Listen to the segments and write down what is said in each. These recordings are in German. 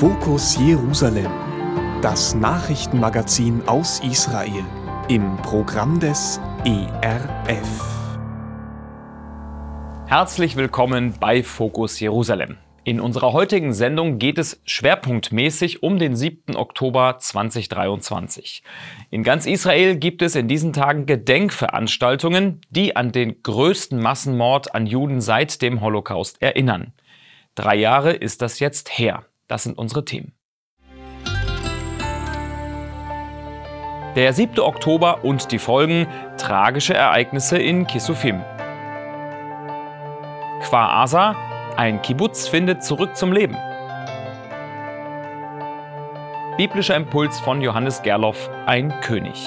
Fokus Jerusalem, das Nachrichtenmagazin aus Israel im Programm des ERF. Herzlich willkommen bei Fokus Jerusalem. In unserer heutigen Sendung geht es schwerpunktmäßig um den 7. Oktober 2023. In ganz Israel gibt es in diesen Tagen Gedenkveranstaltungen, die an den größten Massenmord an Juden seit dem Holocaust erinnern. 3 Jahre ist das jetzt her. Das sind unsere Themen. Der 7. Oktober und die Folgen: tragische Ereignisse in Kisufim. Kfar Aza: ein Kibbutz findet zurück zum Leben. Biblischer Impuls von Johannes Gerloff: ein König.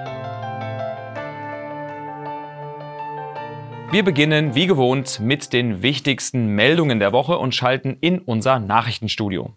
Wir beginnen wie gewohnt mit den wichtigsten Meldungen der Woche und schalten in unser Nachrichtenstudio.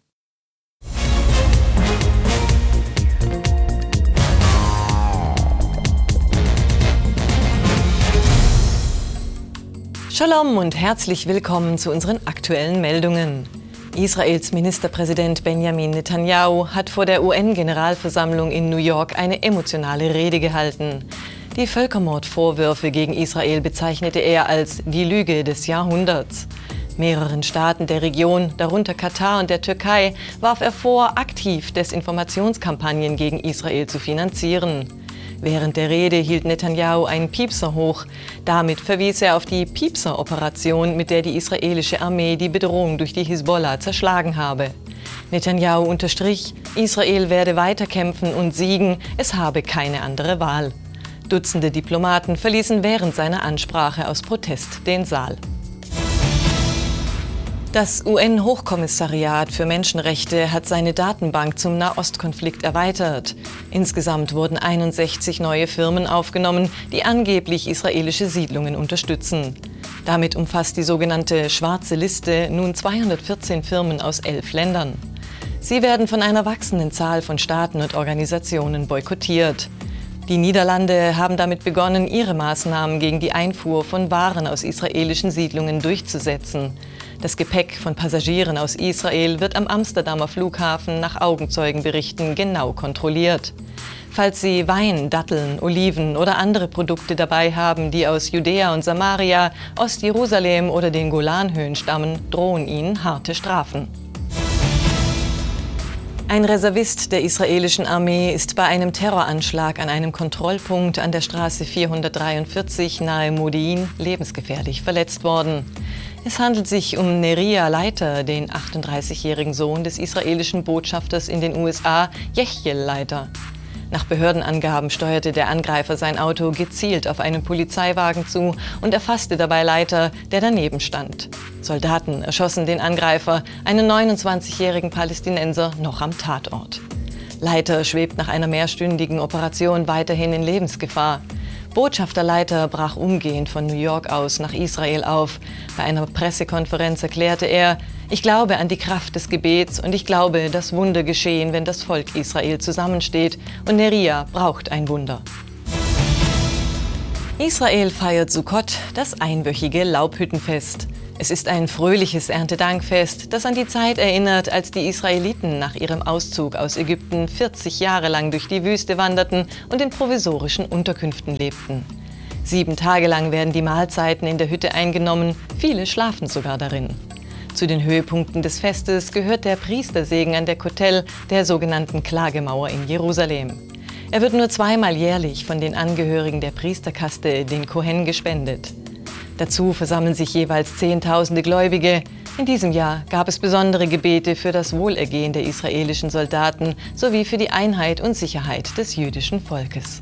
Shalom und herzlich willkommen zu unseren aktuellen Meldungen. Israels Ministerpräsident Benjamin Netanyahu hat vor der UN-Generalversammlung in New York eine emotionale Rede gehalten. Die Völkermordvorwürfe gegen Israel bezeichnete er als die Lüge des Jahrhunderts. Mehreren Staaten der Region, darunter Katar und der Türkei, warf er vor, aktiv Desinformationskampagnen gegen Israel zu finanzieren. Während der Rede hielt Netanyahu einen Piepser hoch. Damit verwies er auf die Piepser-Operation, mit der die israelische Armee die Bedrohung durch die Hisbollah zerschlagen habe. Netanyahu unterstrich, Israel werde weiterkämpfen und siegen, es habe keine andere Wahl. Dutzende Diplomaten verließen während seiner Ansprache aus Protest den Saal. Das UN-Hochkommissariat für Menschenrechte hat seine Datenbank zum Nahostkonflikt erweitert. Insgesamt wurden 61 neue Firmen aufgenommen, die angeblich israelische Siedlungen unterstützen. Damit umfasst die sogenannte Schwarze Liste nun 214 Firmen aus 11 Ländern. Sie werden von einer wachsenden Zahl von Staaten und Organisationen boykottiert. Die Niederlande haben damit begonnen, ihre Maßnahmen gegen die Einfuhr von Waren aus israelischen Siedlungen durchzusetzen. Das Gepäck von Passagieren aus Israel wird am Amsterdamer Flughafen nach Augenzeugenberichten genau kontrolliert. Falls Sie Wein, Datteln, Oliven oder andere Produkte dabei haben, die aus Judäa und Samaria, Ostjerusalem oder den Golanhöhen stammen, drohen Ihnen harte Strafen. Ein Reservist der israelischen Armee ist bei einem Terroranschlag an einem Kontrollpunkt an der Straße 443 nahe Modi'in lebensgefährlich verletzt worden. Es handelt sich um Neria Leiter, den 38-jährigen Sohn des israelischen Botschafters in den USA, Yechiel Leiter. Nach Behördenangaben steuerte der Angreifer sein Auto gezielt auf einen Polizeiwagen zu und erfasste dabei Leiter, der daneben stand. Soldaten erschossen den Angreifer, einen 29-jährigen Palästinenser, noch am Tatort. Leiter schwebt nach einer mehrstündigen Operation weiterhin in Lebensgefahr. Botschafter Leiter brach umgehend von New York aus nach Israel auf. Bei einer Pressekonferenz erklärte er: Ich glaube an die Kraft des Gebets und ich glaube, dass Wunder geschehen, wenn das Volk Israel zusammensteht. Und Neria braucht ein Wunder. Israel feiert Sukkot, das einwöchige Laubhüttenfest. Es ist ein fröhliches Erntedankfest, das an die Zeit erinnert, als die Israeliten nach ihrem Auszug aus Ägypten 40 Jahre lang durch die Wüste wanderten und in provisorischen Unterkünften lebten. 7 Tage lang werden die Mahlzeiten in der Hütte eingenommen, viele schlafen sogar darin. Zu den Höhepunkten des Festes gehört der Priestersegen an der Kotel, der sogenannten Klagemauer in Jerusalem. Er wird nur 2-mal jährlich von den Angehörigen der Priesterkaste, den Kohen, gespendet. Dazu versammeln sich jeweils Zehntausende Gläubige. In diesem Jahr gab es besondere Gebete für das Wohlergehen der israelischen Soldaten sowie für die Einheit und Sicherheit des jüdischen Volkes.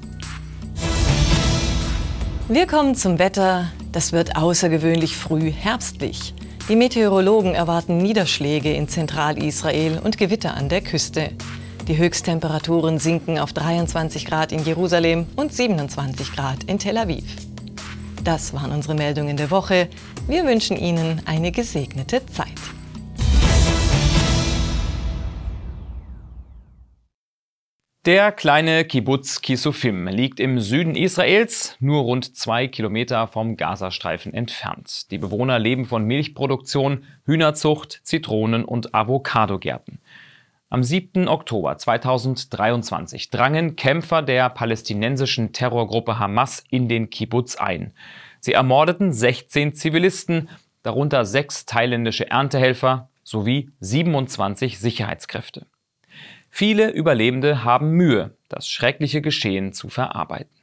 Wir kommen zum Wetter. Das wird außergewöhnlich früh herbstlich. Die Meteorologen erwarten Niederschläge in Zentralisrael und Gewitter an der Küste. Die Höchsttemperaturen sinken auf 23 Grad in Jerusalem und 27 Grad in Tel Aviv. Das waren unsere Meldungen der Woche. Wir wünschen Ihnen eine gesegnete Zeit. Der kleine Kibbutz Kisufim liegt im Süden Israels, nur rund 2 Kilometer vom Gazastreifen entfernt. Die Bewohner leben von Milchproduktion, Hühnerzucht, Zitronen- und Avocadogärten. Am 7. Oktober 2023 drangen Kämpfer der palästinensischen Terrorgruppe Hamas in den Kibbuz ein. Sie ermordeten 16 Zivilisten, darunter 6 thailändische Erntehelfer sowie 27 Sicherheitskräfte. Viele Überlebende haben Mühe, das schreckliche Geschehen zu verarbeiten.